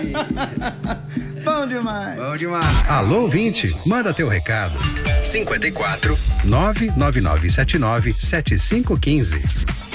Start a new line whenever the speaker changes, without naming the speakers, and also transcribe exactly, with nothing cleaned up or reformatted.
Bom demais.
Bom demais.
Alô, ouvinte, manda teu recado. cinquenta e quatro, nove nove nove sete nove, sete cinco um cinco.